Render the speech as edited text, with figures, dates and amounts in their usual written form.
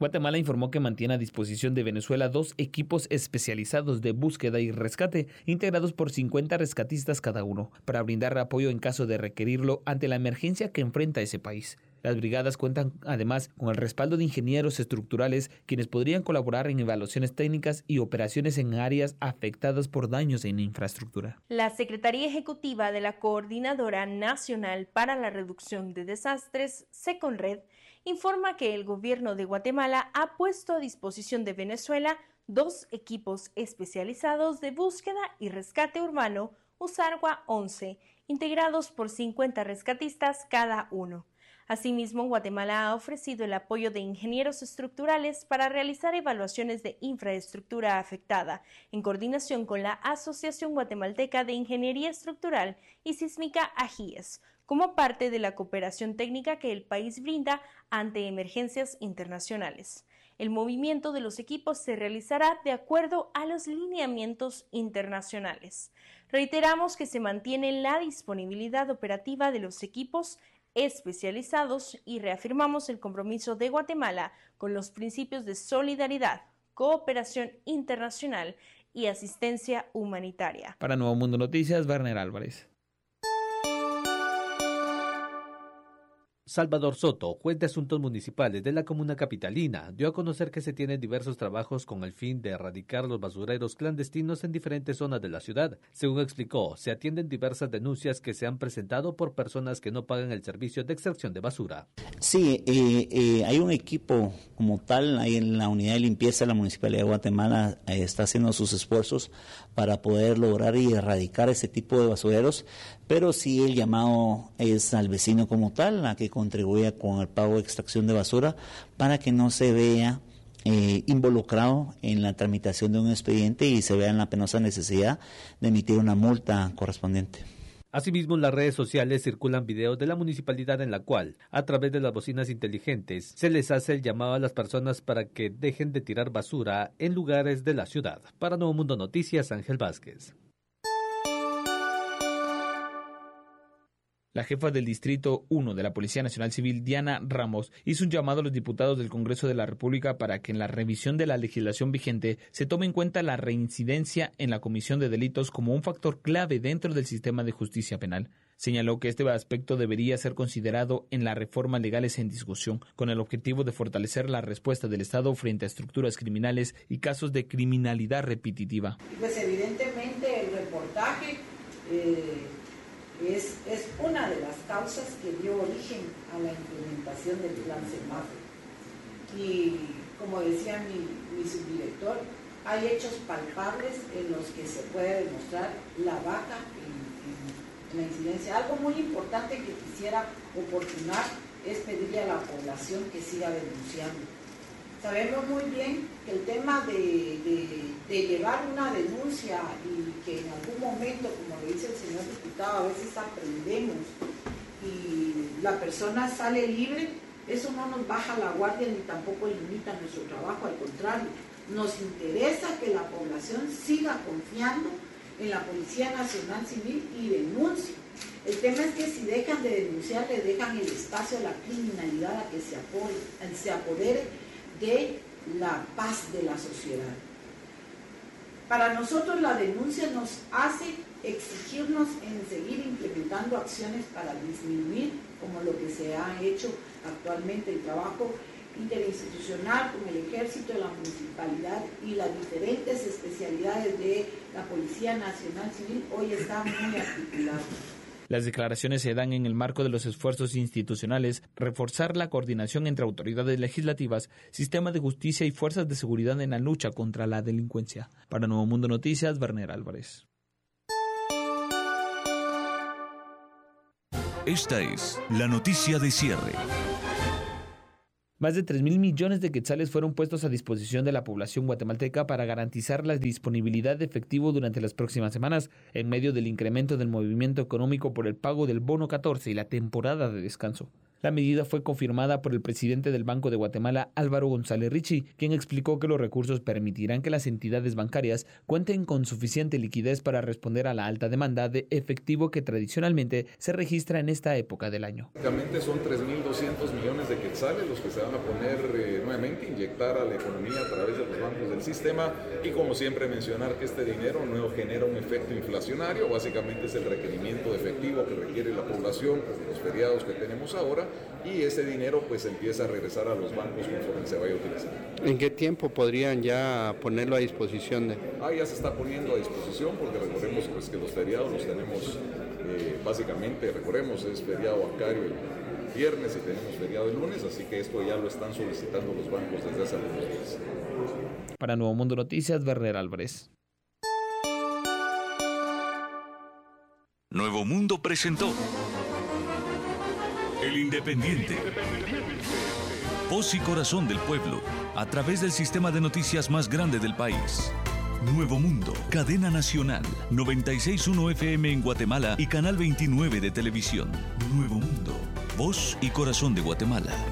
Guatemala informó que mantiene a disposición de Venezuela 2 equipos especializados de búsqueda y rescate, integrados por 50 rescatistas cada uno, para brindar apoyo en caso de requerirlo ante la emergencia que enfrenta ese país. Las brigadas cuentan además con el respaldo de ingenieros estructurales, quienes podrían colaborar en evaluaciones técnicas y operaciones en áreas afectadas por daños en infraestructura. La Secretaría Ejecutiva de la Coordinadora Nacional para la Reducción de Desastres, SECONRED, informa que el gobierno de Guatemala ha puesto a disposición de Venezuela 2 equipos especializados de búsqueda y rescate urbano USARGUA 11, integrados por 50 rescatistas cada uno. Asimismo, Guatemala ha ofrecido el apoyo de ingenieros estructurales para realizar evaluaciones de infraestructura afectada, en coordinación con la Asociación Guatemalteca de Ingeniería Estructural y Sísmica AGIES, como parte de la cooperación técnica que el país brinda ante emergencias internacionales. El movimiento de los equipos se realizará de acuerdo a los lineamientos internacionales. Reiteramos que se mantiene la disponibilidad operativa de los equipos especializados y reafirmamos el compromiso de Guatemala con los principios de solidaridad, cooperación internacional y asistencia humanitaria. Para Nuevo Mundo Noticias, Werner Álvarez. Salvador Soto, juez de asuntos municipales de la comuna capitalina, dio a conocer que se tienen diversos trabajos con el fin de erradicar los basureros clandestinos en diferentes zonas de la ciudad. Según explicó, se atienden diversas denuncias que se han presentado por personas que no pagan el servicio de extracción de basura. Sí, hay un equipo como tal, ahí en la unidad de limpieza de la Municipalidad de Guatemala está haciendo sus esfuerzos para poder lograr y erradicar ese tipo de basureros, pero sí el llamado es al vecino como tal, a que contribuya con el pago de extracción de basura para que no se vea involucrado en la tramitación de un expediente y se vea en la penosa necesidad de emitir una multa correspondiente. Asimismo, en las redes sociales circulan videos de la municipalidad en la cual, a través de las bocinas inteligentes, se les hace el llamado a las personas para que dejen de tirar basura en lugares de la ciudad. Para Nuevo Mundo Noticias, Ángel Vázquez. La jefa del Distrito 1 de la Policía Nacional Civil, Diana Ramos, hizo un llamado a los diputados del Congreso de la República para que en la revisión de la legislación vigente se tome en cuenta la reincidencia en la comisión de delitos como un factor clave dentro del sistema de justicia penal. Señaló que este aspecto debería ser considerado en las reformas legales en discusión, con el objetivo de fortalecer la respuesta del Estado frente a estructuras criminales y casos de criminalidad repetitiva. Pues evidentemente el reportaje es una de las causas que dio origen a la implementación del plan semáforo. Y como decía mi subdirector, hay hechos palpables en los que se puede demostrar la baja en la incidencia. Algo muy importante que quisiera oportunar es pedirle a la población que siga denunciando. Sabemos muy bien que el tema de llevar una denuncia y que en algún momento, como le dice el señor diputado, a veces aprendemos y la persona sale libre, eso no nos baja la guardia ni tampoco limita nuestro trabajo, al contrario, nos interesa que la población siga confiando en la Policía Nacional Civil y denuncie. El tema es que si dejan de denunciar, le dejan el espacio a la criminalidad a que se apodere de la paz de la sociedad. Para nosotros la denuncia nos hace exigirnos en seguir implementando acciones para disminuir, como lo que se ha hecho actualmente, el trabajo interinstitucional con el Ejército, la Municipalidad y las diferentes especialidades de la Policía Nacional Civil hoy están muy articuladas. Las declaraciones se dan en el marco de los esfuerzos institucionales, reforzar la coordinación entre autoridades legislativas, sistema de justicia y fuerzas de seguridad en la lucha contra la delincuencia. Para Nuevo Mundo Noticias, Werner Álvarez. Esta es la noticia de cierre. Más de 3.000 millones de quetzales fueron puestos a disposición de la población guatemalteca para garantizar la disponibilidad de efectivo durante las próximas semanas, en medio del incremento del movimiento económico por el pago del bono 14 y la temporada de descanso. La medida fue confirmada por el presidente del Banco de Guatemala, Álvaro González Richie, quien explicó que los recursos permitirán que las entidades bancarias cuenten con suficiente liquidez para responder a la alta demanda de efectivo que tradicionalmente se registra en esta época del año. Básicamente son 3.200 millones de quetzales los que se van a poner nuevamente, inyectar a la economía a través de los bancos del sistema, y como siempre mencionar que este dinero no genera un efecto inflacionario, básicamente es el requerimiento de efectivo que requiere la población por los feriados que tenemos ahora, y ese dinero pues empieza a regresar a los bancos conforme se vaya utilizando. ¿En qué tiempo podrían ya ponerlo a disposición de? Ya se está poniendo a disposición, porque recordemos pues que los feriados los tenemos básicamente, recordemos, es feriado bancario el viernes y tenemos feriado el lunes, así que esto ya lo están solicitando los bancos desde hace algunos días. Para Nuevo Mundo Noticias, Werner Álvarez. Nuevo Mundo presentó El Independiente. Voz y corazón del pueblo, a través del sistema de noticias más grande del país. Nuevo Mundo, cadena nacional, 96.1 FM en Guatemala y canal 29 de televisión. Nuevo Mundo, voz y corazón de Guatemala.